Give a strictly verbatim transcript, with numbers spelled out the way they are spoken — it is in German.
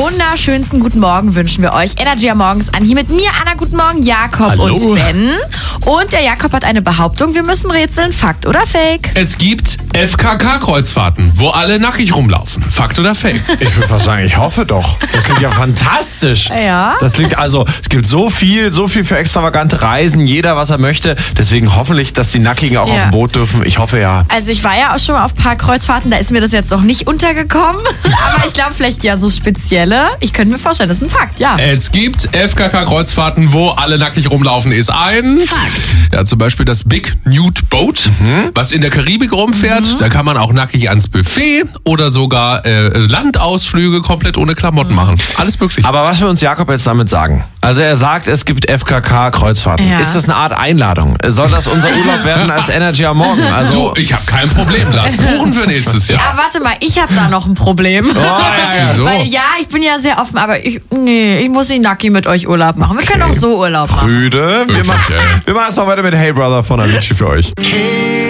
wunderschönsten guten Morgen wünschen wir euch. Energy am Morgens an. Hier mit mir, Anna, guten Morgen, Jakob Hallo. und Ben. Und der Jakob hat eine Behauptung, wir müssen rätseln, Fakt oder Fake? Es gibt F K K-Kreuzfahrten, wo alle nackig rumlaufen. Fakt oder Fake? Ich würde fast sagen, ich hoffe doch. Das klingt ja fantastisch. Ja. Das klingt also, es gibt so viel, so viel für extravagante Reisen, jeder was er möchte. Deswegen hoffentlich, dass die Nackigen auch Ja. auf dem Boot dürfen. Ich hoffe ja. Also ich war ja auch schon mal auf ein paar Kreuzfahrten, da ist mir das jetzt noch nicht untergekommen. Aber ich glaube vielleicht ja so spezielle. Ich könnte mir vorstellen, das ist ein Fakt, ja. Es gibt F K K-Kreuzfahrten, wo alle nackig rumlaufen, ist ein Fakt. Ja, zum Beispiel das Big Nude Boat, was in der Karibik rumfährt. Da kann man auch nackig ans Buffet oder sogar äh, Landausflüge komplett ohne Klamotten machen. Alles möglich. Aber was will uns Jakob jetzt damit sagen? Also er sagt, es gibt F K K-Kreuzfahrten. Ja. Ist das eine Art Einladung? Soll das unser Urlaub werden als Energy am Morgen? Also, Du, ich habe kein Problem. Lass buchen für nächstes Jahr. Ah, warte mal, ich habe da noch ein Problem. Oh, ja, Wieso? Weil ja, ich bin ja sehr offen, aber ich, nee, ich muss nicht nacki mit euch Urlaub machen. Wir können auch so Urlaub machen. Rüde, wir, Wirklich, machen, ey. wir machen es noch weiter mit Hey Brother von Avicii für euch. Hey